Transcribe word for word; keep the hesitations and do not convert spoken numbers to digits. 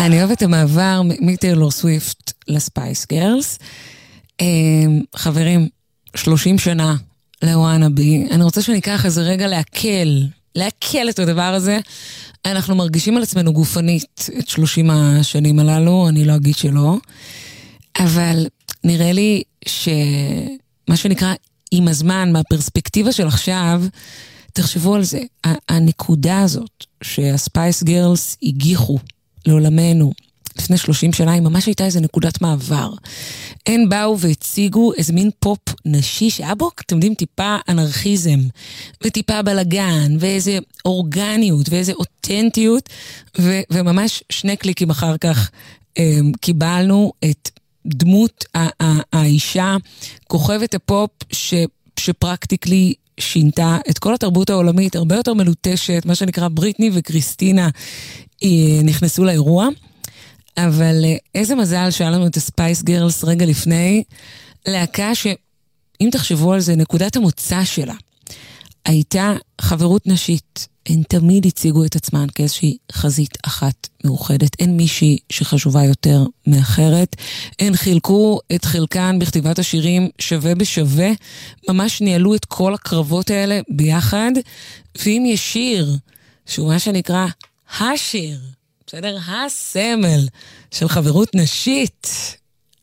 אני אוהבת את המעבר מטיילור סוויפט לספייס גרלס. חברים, שלושים שנה לוואנאבי. אני רוצה שניקח איזה רגע להקל, להקל את הדבר הזה. אנחנו מרגישים על עצמנו גופנית את שלושים השנים הללו, אני לא אגיד שלא. אבל נראה לי שמה שנקרא עם הזמן, מהפרספקטיבה של עכשיו, תחשבו על זה. הנקודה הזאת שהספייס גרלס הגיחו לעולמנו לפני שלושים שנה, היא ממש הייתה איזו נקודת מעבר. הן באו והציגו איזה מין פופ נשי, שהיה בו, אתם יודעים, טיפה אנרכיזם, וטיפה בלגן, ואיזה אורגניות, ואיזה אותנטיות, ו- וממש שני קליקים אחר כך הם, קיבלנו את דמות ה- ה- האישה, כוכבת הפופ ש- שפרקטיקלי שינתה את כל התרבות העולמית, הרבה יותר מלוטשת, מה שנקרא בריטני וקריסטינה נכנסו לאירוע, אבל איזה מזל שהיה לנו את הספייס גרלס רגע לפני, להקה שאם תחשבו על זה, נקודת המוצא שלה הייתה חברות נשית. הן תמיד הציגו את עצמן כאיזושהי חזית אחת מאוחדת. אין מישהי שחשובה יותר מאחרת. הן חילקו את חלקן בכתיבת השירים שווה בשווה. ממש ניהלו את כל הקרבות האלה ביחד. ואם יש שיר, שהוא מה שנקרא השיר, בסדר? הסמל של חברות נשית,